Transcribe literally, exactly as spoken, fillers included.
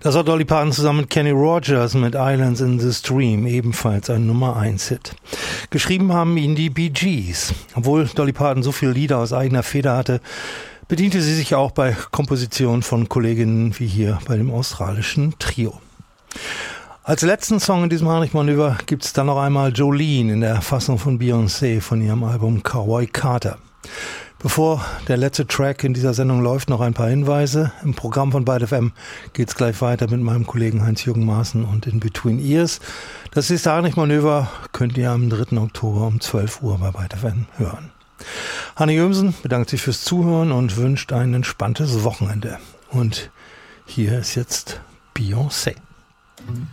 Das war Dolly Parton zusammen mit Kenny Rogers mit Islands in the Stream, ebenfalls ein Nummer eins Hit. Geschrieben haben ihn die Bee Gees. Obwohl Dolly Parton so viele Lieder aus eigener Feder hatte, bediente sie sich auch bei Kompositionen von Kolleginnen wie hier bei dem australischen Trio. Als letzten Song in diesem Heinrich-Manöver gibt es dann noch einmal Jolene in der Fassung von Beyoncé von ihrem Album Cowboy Carter. Bevor der letzte Track in dieser Sendung läuft, noch ein paar Hinweise. Im Programm von Byte F M geht es gleich weiter mit meinem Kollegen Heinz-Jürgen Maaßen und In Between Ears. Das nächste Heinrich-Manöver könnt ihr am dritten Oktober um zwölf Uhr bei Byte F M hören. Hanne Jömsen bedankt sich fürs Zuhören und wünscht ein entspanntes Wochenende. Und hier ist jetzt Beyoncé.